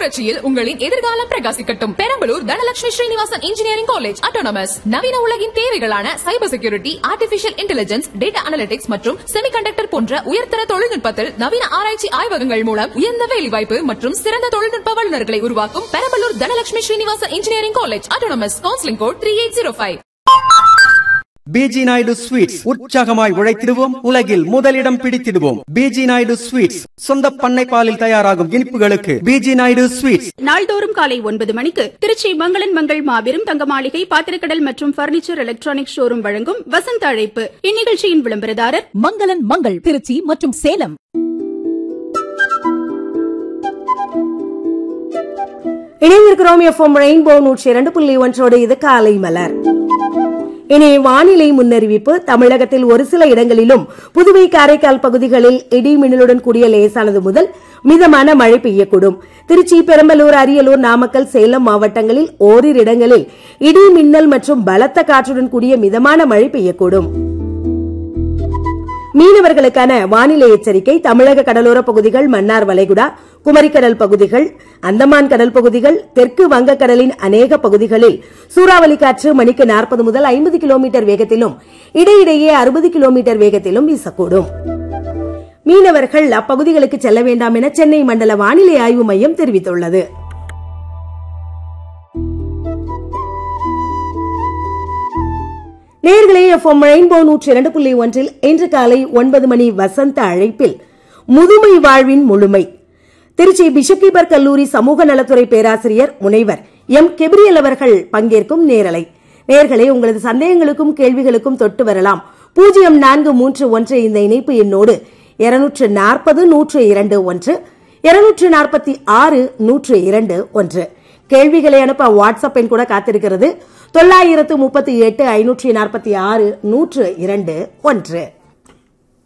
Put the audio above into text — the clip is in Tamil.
புரட்சியில் உங்களின் எதிர்காலம் பிரகாசிக்கட்டும். Perambalur Dhanalakshmi Srinivasan engineering college autonomous. நவீன உலகின் தேவைகளான cyber security, artificial intelligence, data analytics மற்றும் செமிகண்டக்டர் போன்ற உயர்தர தொழில்நுட்பத்தில் நவீன ஆராய்ச்சி ஆய்வகங்கள் மூலம் உயர்ந்த வேலைவாய்ப்பு மற்றும் சிறந்த தொழில்நுட்ப வல்லுநர்களை உருவாக்கும் Perambalur Dhanalakshmi Srinivasan engineering college autonomous. Counselling code 3805. PG Naidu sweets, உற்சாகமாய் உழைத்திடுவோம், உலகில் முதலிடம் பிடித்திடுவோம். பிஜி நாயுடு ஸ்வீட்ஸ், சொந்த பண்ணை பாலில் தயாராகும் இனிப்புகளுக்கு பிஜி நாயுடு ஸ்வீட்ஸ். நாள்தோறும் காலை 9 மணிக்கு திருச்சி மங்களன் மங்கள் மாபெரும் தங்க மாளிகை பாத்திரக்கடல் மற்றும் பர்னிச்சர் எலக்ட்ரானிக் ஷோரூம் வழங்கும் வசந்த அழைப்பு. இந்நிகழ்ச்சியின் விளம்பரதாரர் மங்களன் மங்கள் திருச்சி மற்றும் சேலம். இணைந்திருக்கிறோம் எஃப்எம் ரெயின்போ 102.1 இது காலை மலர். இனி வானிலை முன்னறிவிப்பு. தமிழகத்தில் ஒரு சில இடங்களிலும் புதுவை காரைக்கால் பகுதிகளில் இடி மின்னலுடன் கூடிய லேசானது முதல் மிதமான மழை பெய்யக்கூடும். திருச்சி, பெரம்பலூர், அரியலூர், நாமக்கல், சேலம் மாவட்டங்களில் ஓரிரு இடங்களில் இடி மின்னல் மற்றும் பலத்த காற்றுடன் கூடிய மிதமான மழை பெய்யக்கூடும். மீனவர்களுக்கான வானிலை எச்சரிக்கை. தமிழக கடலோர பகுதிகள், மன்னார் வளைகுடா, குமரிக்கடல் பகுதிகள், அந்தமான் கடல் பகுதிகள், தெற்கு வங்கக்கடலின் அநேக பகுதிகளில் சூறாவளி காற்று மணிக்கு 40 முதல் 50 கிலோமீட்டர் வேகத்திலும் இடையிடையே 60 கிலோமீட்டர் வேகத்திலும் வீசக்கூடும். மீனவர்கள் அப்பகுதிகளுக்கு செல்ல வேண்டாம் என சென்னை மண்டல வானிலை ஆய்வு மையம் தெரிவித்துள்ளது. நேயர்களே, எஃப்எம் ரெயின்போ 102.1 இன்று காலை 9 மணி வசந்த அழைப்பில் முதுமை வாழ்வின் முழுமை, திருச்சி பிஷப் கீப்பர் கல்லூரி சமூக நலத்துறை பேராசிரியர் முனைவர் எம் கெப்ரியல் அவர்கள் பங்கேற்கும் நேரலை. நேயர்களே, உங்களது சந்தேகங்களுக்கும் கேள்விகளுக்கும் தொட்டு வரலாம். 0431 இந்த இணைப்பு எண்ணோடு 240-102-1 246-102-1 கேள்விகளை அனுப்ப வாட்ஸ்அப் எண் கூட காத்திருக்கிறது. 938-546-102-1.